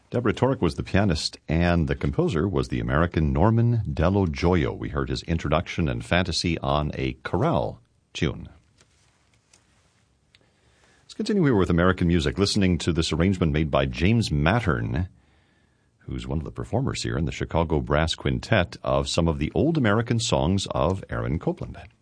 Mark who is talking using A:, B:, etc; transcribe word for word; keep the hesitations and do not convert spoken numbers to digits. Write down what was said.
A: Deborah Torek was the pianist, and the composer was the American Norman Dello Gioio. We heard his introduction and fantasy on a chorale tune. Let's continue here with American music, listening to this arrangement made by James Mattern, who's one of the performers here in the Chicago Brass Quintet, of some of the old American songs of Aaron Copland.